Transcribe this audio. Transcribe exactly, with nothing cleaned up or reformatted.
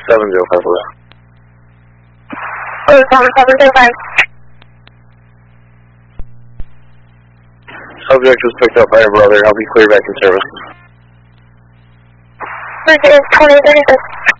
seven zero five four. Oh, seven seven zero five. Subject was picked up by a brother. I'll be clear back in service. This is twenty thirty-six.